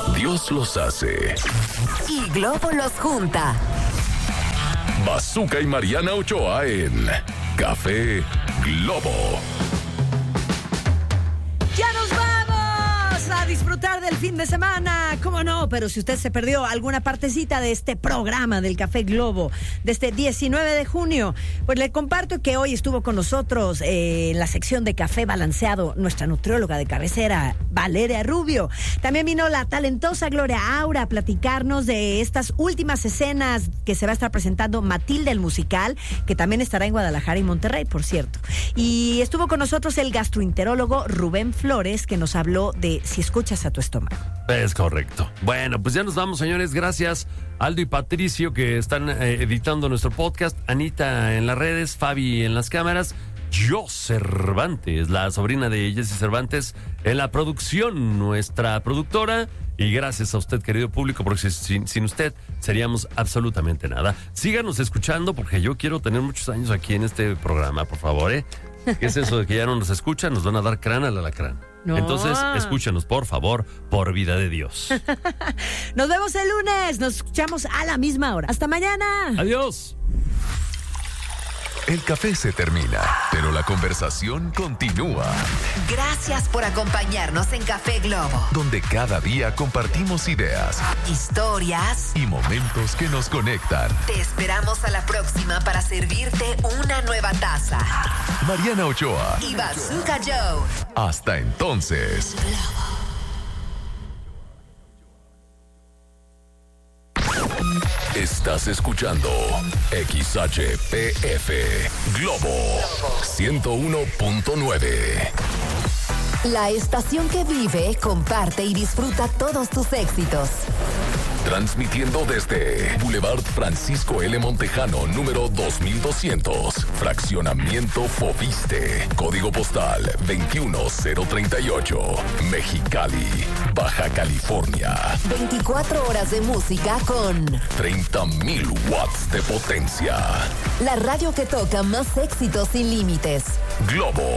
Dios los hace y Globo los junta. Bazooka y Mariana Ochoa en Café Globo. ¡Ya nos vamos a disfrutar del fin de semana! ¿Cómo no? Pero si usted se perdió alguna partecita de este programa del Café Globo de este 19 de junio, pues le comparto que hoy estuvo con nosotros en la sección de Café Balanceado nuestra nutrióloga de cabecera, Valeria Rubio. También vino la talentosa Gloria Aura a platicarnos de estas últimas escenas que se va a estar presentando Matilde el musical, que también estará en Guadalajara y Monterrey, por cierto. Y estuvo con nosotros el gastroenterólogo Rubén Flores, que nos habló de si escuchas a tu estómago. Es correcto. Bueno, pues ya nos vamos, señores. Gracias Aldo y Patricio, que están editando nuestro podcast. Anita en las redes, Fabi en las cámaras. Yo Cervantes, la sobrina de Jessy Cervantes, en la producción, nuestra productora. Y gracias a usted, querido público, porque sin usted seríamos absolutamente nada. Síganos escuchando, porque yo quiero tener muchos años aquí en este programa, por favor, ¿eh? ¿Qué es eso de que ya no nos escuchan? Nos van a dar crán al alacrán. No. Entonces, escúchanos, por favor, por vida de Dios. Nos vemos el lunes. Nos escuchamos a la misma hora. ¡Hasta mañana! ¡Adiós! El café se termina, pero la conversación continúa. Gracias por acompañarnos en Café Globo, Donde cada día compartimos ideas, historias y momentos que nos conectan. Te esperamos a la próxima para servirte una nueva taza. Mariana Ochoa Y Bazooka Joe. Hasta entonces. Estás escuchando XHPF Globo 101.9. La estación que vive, comparte y disfruta todos tus éxitos. Transmitiendo desde Boulevard Francisco L. Montejano, número 2200, Fraccionamiento Fobiste, Código Postal 21038, Mexicali, Baja California. 24 horas de música con 30,000 watts de potencia. la radio que toca más éxitos sin límites. Globo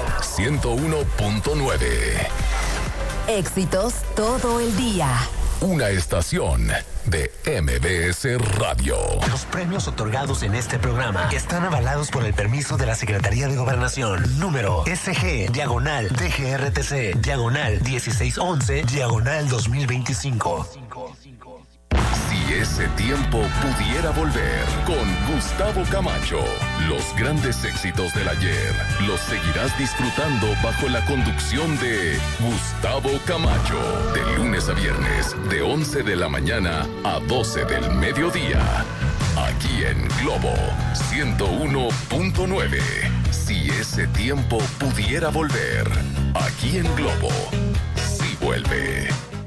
101.9. Éxitos todo el día. Una estación de MBS Radio. Los premios otorgados en este programa están avalados por el permiso de la Secretaría de Gobernación. Número SG/DGRTC/1611/2025. Si ese tiempo pudiera volver, con Gustavo Camacho. Los grandes éxitos del ayer los seguirás disfrutando bajo la conducción de Gustavo Camacho. De lunes a viernes, de 11 de la mañana a 12 del mediodía. Aquí en Globo 101.9. Si ese tiempo pudiera volver, aquí en Globo, sí vuelve.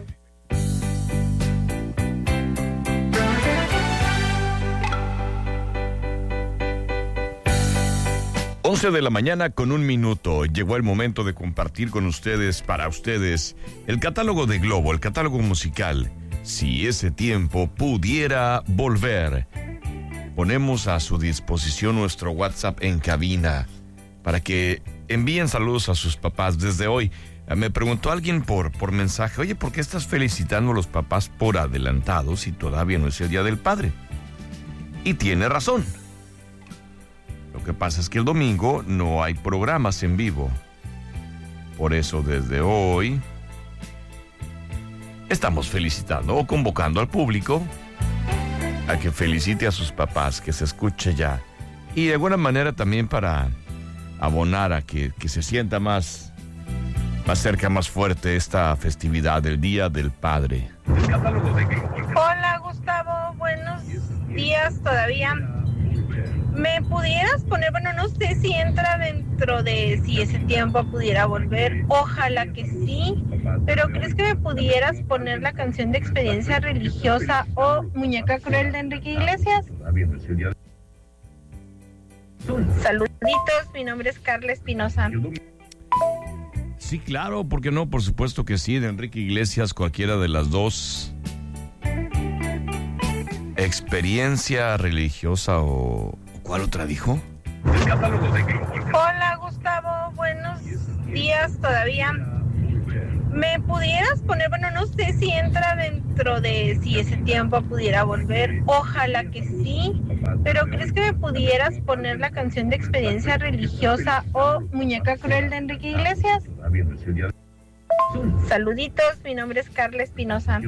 11 de la mañana con 1 minuto. Llegó el momento de compartir con ustedes, para ustedes, el catálogo de Globo, el catálogo musical. Si ese tiempo pudiera volver. Ponemos a su disposición nuestro WhatsApp en cabina para que envíen saludos a sus papás desde hoy. Me preguntó alguien por mensaje, oye, ¿por qué estás felicitando a los papás por adelantado si todavía no es el Día del Padre? Y tiene razón. Lo que pasa es que el domingo no hay programas en vivo. Por eso desde hoy estamos felicitando o convocando al público a que felicite a sus papás, que se escuche ya. Y de alguna manera también para abonar a que se sienta más cerca, más fuerte esta festividad del Día del Padre. Hola Gustavo, buenos días todavía. ¿Me pudieras poner, bueno, no sé si entra dentro de si ese tiempo pudiera volver? Ojalá que sí, pero ¿crees que me pudieras poner la canción de Experiencia Religiosa o Muñeca Cruel de Enrique Iglesias? Saluditos, mi nombre es Carla Espinosa. Sí, claro, ¿por qué no? Por supuesto que sí, de Enrique Iglesias, cualquiera de las dos. Experiencia Religiosa o... ¿Cuál otra dijo? Hola Gustavo, buenos días todavía. ¿Me pudieras poner, bueno, no sé si entra dentro de si ese tiempo pudiera volver? Ojalá que sí, pero ¿crees que me pudieras poner la canción de Experiencia Religiosa o Muñeca Cruel de Enrique Iglesias? Saluditos, mi nombre es Carla Espinosa.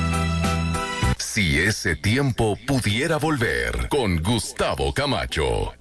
Si ese tiempo pudiera volver, con Gustavo Camacho.